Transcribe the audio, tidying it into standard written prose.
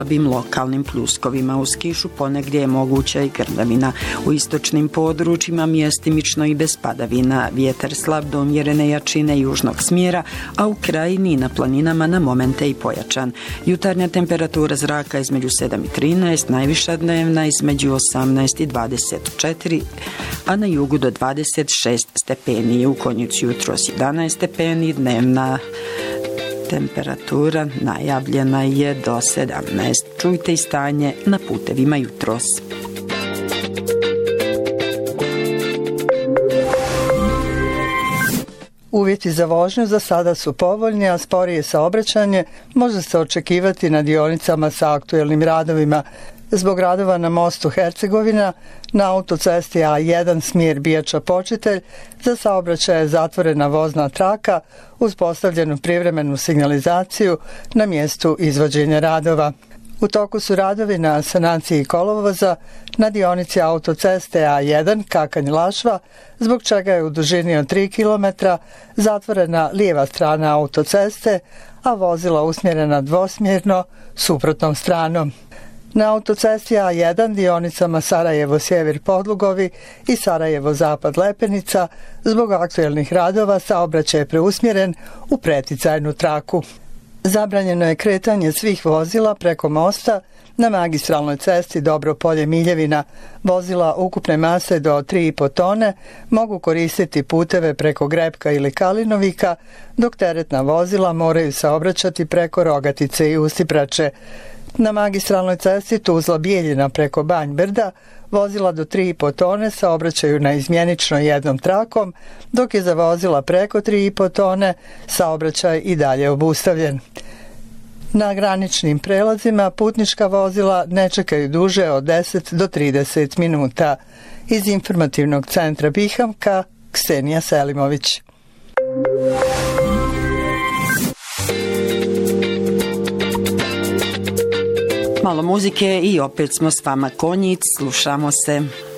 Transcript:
lokalnim pljuskovima. Uz kišu ponegdje je moguća i grmljavina. U istočnim područjima mjestimično i bez padavina. Vjetar slab do umjerene jačine južnog smjera, a u krajini i na planinama na momente i pojačan. Jutarnja temperatura zraka između 7 i 13, najviša dnevna između 18 i 24, a na jugu do 26 stepeni. U Konjicu jutros 11 stepeni, dnevna temperatura najavljena je do 17. Čujte i stanje na putevima jutros. Uvjeti za vožnju za sada su povoljni, a sporije saobraćanje može se očekivati na dionicama sa aktuelnim radovima. Zbog radova na mostu Hercegovina, na autocesti A1 smjer Bijača-Počitelj, za saobraćaj je zatvorena vozna traka uz postavljenu privremenu signalizaciju na mjestu izvođenja radova. U toku su radovi na sanaciji kolovoza na dionici autoceste A1 Kakanj-Lašva, zbog čega je u dužini od 3 km zatvorena lijeva strana autoceste, a vozila usmjerena dvosmjerno suprotnom stranom. Na autocesti A1 dionicama Sarajevo-Sjever Podlugovi i Sarajevo-Zapad Lepenica zbog aktuelnih radova saobraćaj je preusmjeren u preticajnu traku. Zabranjeno je kretanje svih vozila preko mosta na magistralnoj cesti Dobro-Polje-Miljevina. Vozila ukupne mase do 3,5 tone mogu koristiti puteve preko Grepka ili Kalinovika, dok teretna vozila moraju saobraćati preko Rogatice i Ustiprače. Na magistralnoj cesti Tuzla-Bijeljina preko Banj Brda vozila do 3,5 tone saobraćaju na izmjenično jednom trakom, dok je za vozila preko 3,5 tone saobraćaj i dalje obustavljen. Na graničnim prelazima putnička vozila ne čekaju duže od 10 do 30 minuta. Iz informativnog centra Bihamka, Ksenija Selimović. Malo muzike i opet smo s vama Konjic, slušamo se.